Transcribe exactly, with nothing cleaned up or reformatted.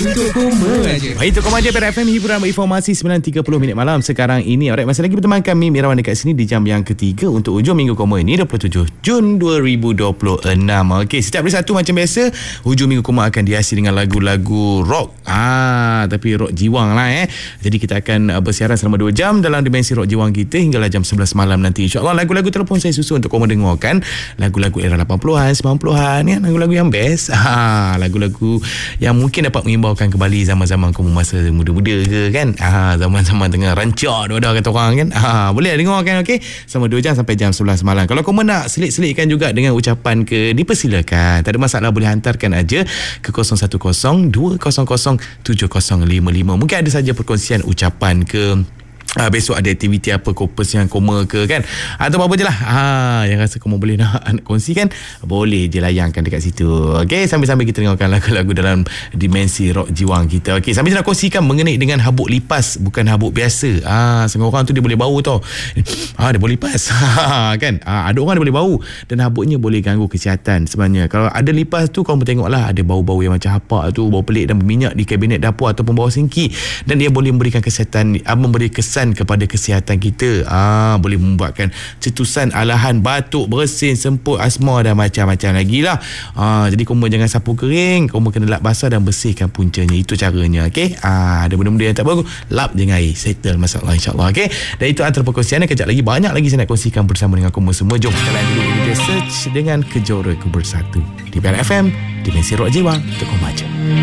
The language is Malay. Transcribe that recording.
Untuk koma aja. Baik, untuk koma aja Pada F M hiburan informasi sembilan tiga puluh minit malam sekarang ini. Alright, masih lagi berteman kami Mirawan dekat sini di jam yang ketiga untuk hujung minggu koma ini dua puluh tujuh Jun dua ribu dua puluh enam. Okey, setiap hari Sabtu macam biasa hujung minggu koma akan dihiasi dengan lagu-lagu rock. Ah, tapi rock jiwang lah eh. Jadi kita akan uh, bersiaran selama dua jam dalam dimensi rock jiwang kita hinggalah jam sebelas malam nanti. InsyaAllah lagu-lagu telefon saya susun untuk koma dengarkan. Lagu-lagu era lapan puluhan, sembilan puluhan ya, lagu-lagu yang best. Ah, lagu-lagu yang mungkin dapat mengimbaukan kembali zaman-zaman kamu masa muda-muda ke kan. Ah, zaman-zaman tengah rancak dah kata orang kan. Ah, boleh dengarkan okey. Selama dua jam sampai jam sebelas malam. Kalau kamu nak selit-selitkan juga dengan ucapan ke, dipersilakan. Tak ada masalah, boleh hantarkan aja ke kosong satu kosong dua kosong kosong tujuh kosong lima lima. Mungkin ada saja perkongsian ucapan ke, Ah, besok ada aktiviti apa Kopers yang koma ke kan, atau apa-apa je lah ah, yang rasa kamu boleh nak, nak kongsikan, boleh je layangkan dekat situ. Okay, sambil-sambil kita dengarkan lagu-lagu dalam dimensi rock jiwang kita. Okay, sambil nak kongsikan mengenai dengan habuk lipas, bukan habuk biasa. Ah, setengah orang tu dia boleh bau tau. Ah, dia boleh lipas kan. Ah, ada orang dia boleh bau dan habuknya boleh ganggu kesihatan sebenarnya. Kalau ada lipas tu kamu tengoklah ada bau-bau yang macam hapak tu, bau pelik dan berminyak di kabinet dapur ataupun bawah sinki, dan dia boleh memberikan kesihatan, ah, memberi kesan kepada kesihatan kita. Ah, boleh membuatkan cetusan, alahan, batuk, bersin, semput, asma dan macam-macam lagi lah. Ah, jadi kamu jangan sapu kering, kamu kena lap basah dan bersihkan puncanya. Itu caranya. Okay, ah, ada benda-benda yang tak bagus, lap dengan air, settle masalah insyaAllah. Okay, dan itu antara perkongsiannya. Kejap lagi banyak lagi saya nak kongsikan bersama dengan kamu semua. Jom kita lain dulu media search dengan Kejora Ku Bersatu di P R F M, Dimensi Rock Jiwang untuk kamu aja.